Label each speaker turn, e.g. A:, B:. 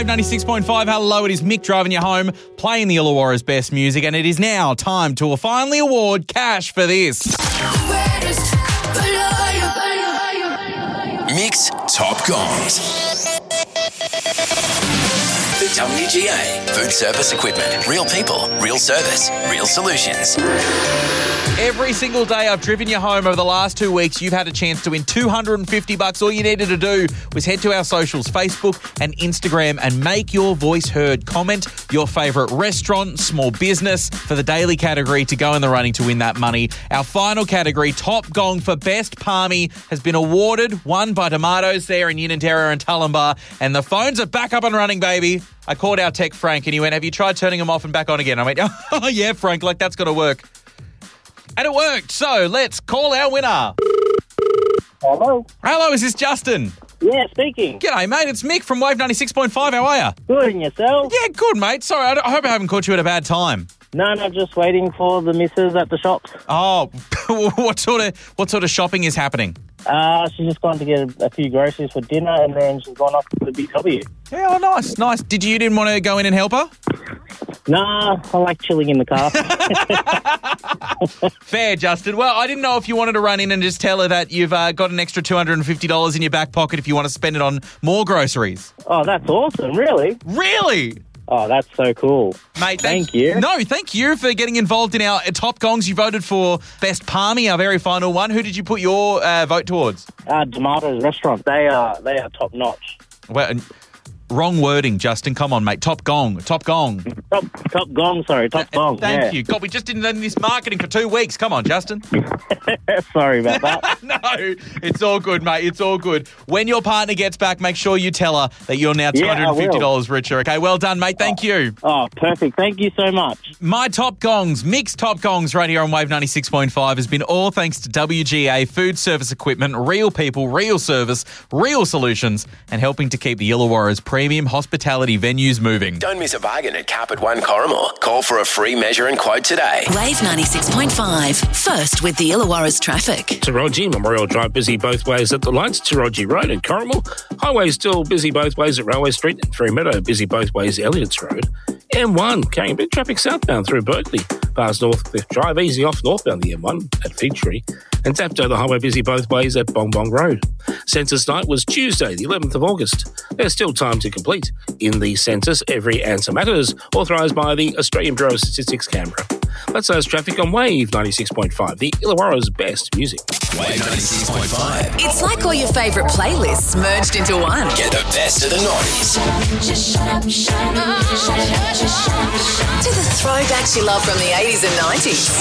A: Wave 96.5. Hello, it is Mick driving you home, playing the Illawarra's best music, and it is now time to finally award cash for this.
B: Mick's Top Gongs. The WGA Food Service Equipment. Real people, real service, real solutions.
A: Every single day I've driven you home over the last 2 weeks, you've had a chance to win $250. All you needed to do was head to our socials, Facebook and Instagram, and make your voice heard. Comment your favourite restaurant, small business for the daily category to go in the running to win that money. Our final category, Top Gong for Best Palmy, has been awarded, won by Tomatoes there in Unanderra and Tullumbar. And the phones are back up and running, baby. I called our tech, Frank, and he went, have you tried turning them off and back on again? I went, oh, yeah, Frank, like that's got to work. And it worked. So let's call our winner.
C: Hello.
A: Hello, is this Justin?
C: Yeah, speaking.
A: G'day, mate. It's Mick from Wave 96.5. How are you?
C: Good, and yourself?
A: Yeah, good, mate. Sorry, I hope I haven't caught you at a bad time.
C: No, just waiting for the missus at the shops.
A: Oh, what sort of shopping is happening?
C: She's just gone to get a few groceries for dinner, and then she's gone off to the BW.
A: Yeah, oh, nice. You didn't want to go in and help her?
C: Nah, I like chilling in the car.
A: Fair, Justin. Well, I didn't know if you wanted to run in and just tell her that you've got an extra $250 in your back pocket if you want to spend it on more groceries.
C: Oh, that's awesome, really?
A: Really?
C: Oh, that's so cool.
A: Mate,
C: thank you.
A: No, thank you for getting involved in our Top Gongs. You voted for Best Palmy, our very final one. Who did you put your vote towards?
C: Tomatoes Restaurant. They are top notch.
A: Well, wrong wording, Justin. Come on, mate. Top Gong.
C: Top Gong, sorry. Top Gong.
A: Thank you. God, we just didn't learn this marketing for 2 weeks. Come on, Justin.
C: Sorry about that.
A: No, it's all good, mate. It's all good. When your partner gets back, make sure you tell her that you're now $250 richer. Okay, well done, mate. Thank you.
C: Oh, perfect. Thank you so much.
A: My Top Gongs, Mick's Top Gongs right here on Wave 96.5 has been all thanks to WGA Food Service Equipment, real people, real service, real solutions, and helping to keep the Illawarra's premium hospitality venues moving.
B: Don't miss a bargain at Carpet One Corrimal. Call for a free measure and quote today.
D: Wave 96.5. First with the Illawarra's traffic.
E: Taronji Memorial Drive busy both ways at the lights. Taronji Road and Corrimal. Highway still busy both ways at Railway Street. And Freemeadow busy both ways Elliots Road. M1 carrying a bit of traffic southbound through Berkeley. Past Northcliffe Drive, easy off northbound the M1 at Fig Tree. And Zapto, the highway busy both ways at Bong Bong Road. Census night was Tuesday, the 11th of August. There's still time to complete. In the census, every answer matters, authorised by the Australian Bureau of Statistics, Canberra. That's us traffic on Wave 96.5, the Illawarra's best music.
B: Wave 96.5.
D: It's like all your favourite playlists merged into one.
B: Get the best of the 90s.
D: To the throwbacks you love from the 80s and 90s.